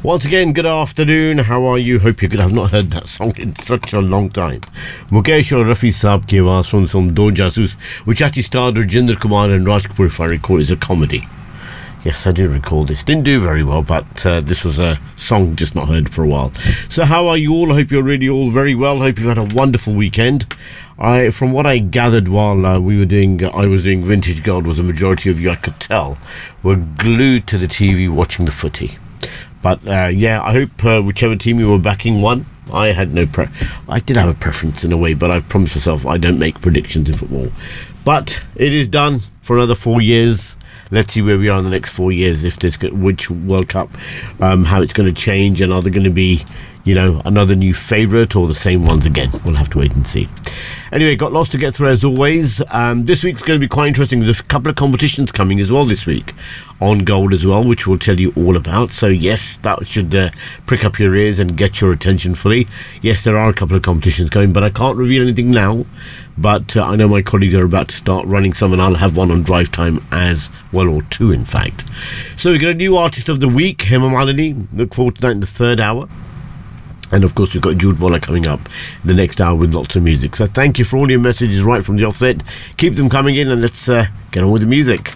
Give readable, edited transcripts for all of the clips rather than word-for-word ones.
Once again, good afternoon. How are you? Hope you're good. I've not heard that song in such a long time. Mukesh और रफ़ी साहब की आवाज़ सुन दो जासूस, which actually starred Rajinder Kumar and Raj Kapoor, if I recall, is a comedy. Yes, I do recall this. Didn't do very well, but this was a song just not heard for a while. So how are you all? I hope you're really all very well. Hope you've had a wonderful weekend. From what I gathered while I was doing Vintage Gold, was a majority of you, I could tell, were glued to the TV watching the footy. But yeah, I hope whichever team you were backing won. I had no I did have a preference in a way, but I promised myself I don't make predictions in football. But it is done for another 4 years. Let's see where we are in the next 4 years, if there's which World Cup, how it's going to change, and are there going to be, another new favourite or the same ones again? We'll have to wait and see. Anyway, got lots to get through as always. This week's going to be quite interesting. There's a couple of competitions coming as well this week on Gold as well, which we'll tell you all about. So yes, that should prick up your ears and get your attention fully. Yes, there are a couple of competitions going, but I can't reveal anything now. But I know my colleagues are about to start running some, and I'll have one on Drive Time as well, or two in fact. So we've got a new Artist of the Week, Hema Malini. Look forward to that in the third hour. And of course we've got Jude Waller coming up in the next hour with lots of music. So thank you for all your messages right from the offset. Keep them coming in, and let's get on with the music.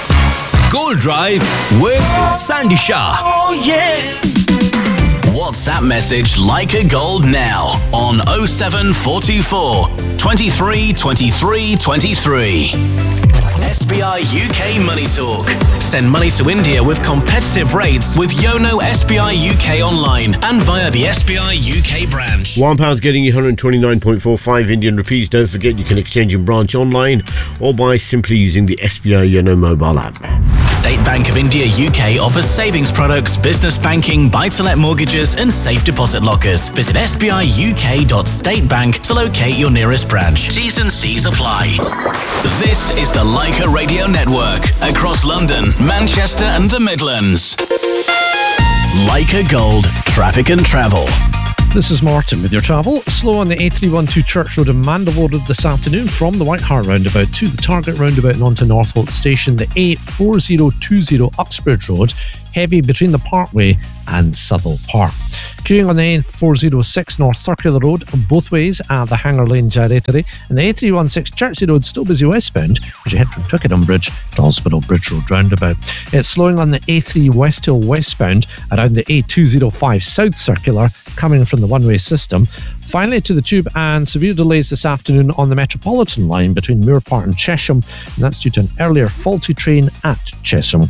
Gold Drive with Sandy Shah. Oh yeah. WhatsApp message Like a Gold now on 07424 23 23 23. SBI UK Money Talk. Send money to India with competitive rates with Yono SBI UK online and via the SBI UK branch. £1 getting you 129.45 Indian rupees. Don't forget you can exchange in branch online or by simply using the SBI Yono mobile app. State Bank of India UK offers savings products, business banking, buy-to-let mortgages and safe deposit lockers. Visit sbiuk.statebank to locate your nearest branch. T's and C's apply. This is the Leica Radio Network across London, Manchester and the Midlands. Leica Gold, traffic and travel. This is Martin with your travel. Slow on the A312 Church Road in Mandeville Road this afternoon from the White Hart roundabout to the Target roundabout and onto Northolt Station. The A4020 Uxbridge Road, heavy between the Parkway and Southall Park. Queuing on the A406 North Circular Road both ways at the Hanger Lane Gyratory, and the A316 Chertsey Road still busy westbound as you head from Twickenham Bridge to Hospital Bridge Road roundabout. It's slowing on the A3 West Hill westbound around the A205 South Circular coming from the one-way system. Finally to the Tube, and severe delays this afternoon on the Metropolitan line between Moorpark and Chesham, and that's due to an earlier faulty train at Chesham.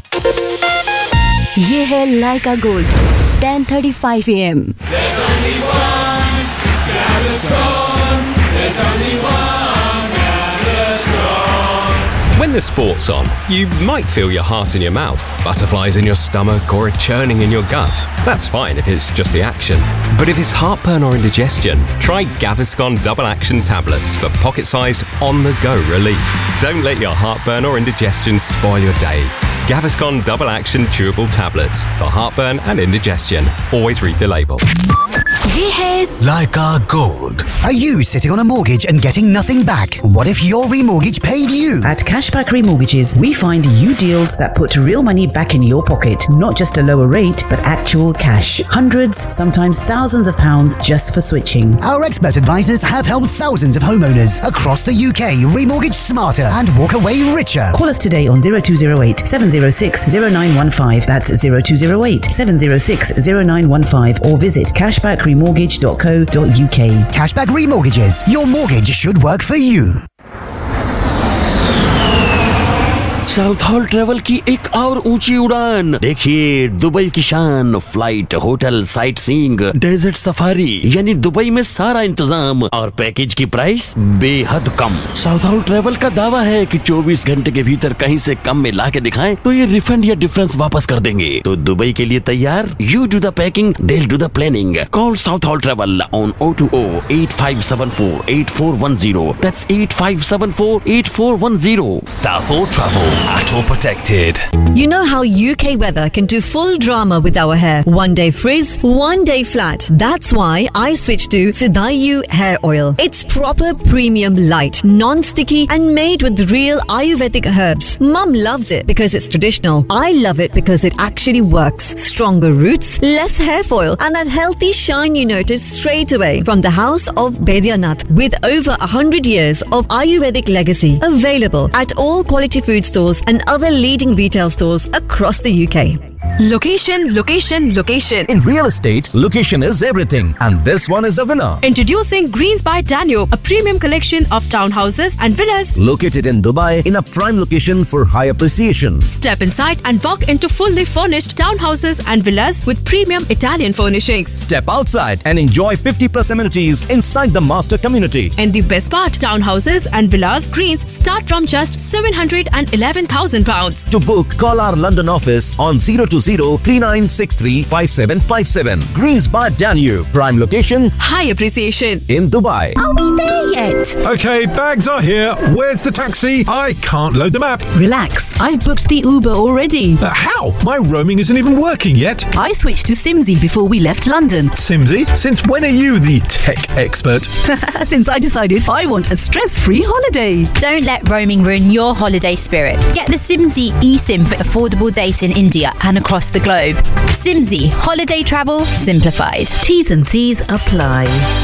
ये है लाइका gold 10:35 AM. There's only one Gaviscon. There's only one Gaviscon. When the sport's on, you might feel your heart in your mouth, butterflies in your stomach, or a churning in your gut. That's fine if it's just the action. But if it's heartburn or indigestion, try Gaviscon Double Action Tablets for pocket-sized, on-the-go relief. Don't let your heartburn or indigestion spoil your day. Gaviscon Double Action Chewable Tablets for heartburn and indigestion. Always read the label. ये है Leica Gold. Are you sitting on a mortgage and getting nothing back? What if your remortgage paid you? At Cashback Remortgages, we find you deals that put real money back in your pocket. Not just a lower rate, but actual cash. Hundreds, sometimes thousands of pounds just for switching. Our expert advisors have helped thousands of homeowners across the UK remortgage smarter and walk away richer. Call us today on 0208 706 0915. That's 0208 706 0915, or visit cashbackremortgage.co.uk. Cashback Remortgages. Your mortgage should work for you. South hall travel की एक और ऊंची उड़ान देखिए, Dubai की शान, flight, hotel, sight seeing, desert safari, यानी Dubai में सारा इंतजाम और पैकेज की प्राइस बेहद कम। साउथ हॉल ट्रेवल का दावा है कि 24 घंटे के भीतर कहीं से कम में ला के दिखाएं तो ये रिफंड या डिफरेंस वापस कर देंगे। तो दुबई के लिए तैयार? You do the packing, they'll do the planning. Call South Hall Travel on 020-8574-8410. That's 8574-8410. South Hall Travel. Atto Protected. You know how UK weather can do full drama with our hair. One day frizz, one day flat. That's why I switched to Sidayu hair oil. It's proper premium light, non-sticky and made with real Ayurvedic herbs. Mum loves it because it's traditional. I love it because it actually works. Stronger roots, less hair foil and that healthy shine you notice straight away. From the house of Baidyanath with over 100 years of Ayurvedic legacy. Available at all quality food stores and other leading retail stores across the UK. Location, location, location. In real estate, location is everything, and this one is a winner. Introducing Greens by Danube, a premium collection of townhouses and villas located in Dubai in a prime location for high appreciation. Step inside and walk into fully furnished townhouses and villas with premium Italian furnishings. Step outside and enjoy 50+ amenities inside the master community. And the best part, townhouses and villas Greens start from just £711,000. To book, call our London office on 020-3963-5757. Greens by Danube, prime location, high appreciation in Dubai. Are we there yet? Okay, bags are here. Where's the taxi? I can't load the map. Relax, I've booked the Uber already. How? My roaming isn't even working yet. I switched to Simsy before we left London. Simsy? Since when are you the tech expert? Since I decided I want a stress-free holiday. Don't let roaming ruin your holiday spirit. Get the Simsy eSIM for affordable data in India and across the globe. Simsy, holiday travel simplified. T's and C's apply.